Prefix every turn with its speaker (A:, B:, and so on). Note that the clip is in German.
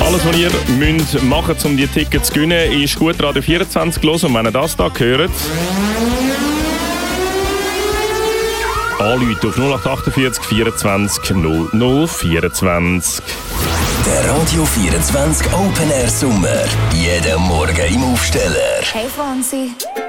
A: Alles, was ihr müsst machen, um die Tickets zu gewinnen, ist gut Radio 24 hören. Und wenn ihr das da hört, anrufen auf 0848 24 00 24.
B: Der Radio 24 Open Air Sommer. Jeden Morgen im Aufsteller.
C: Hey Franzi.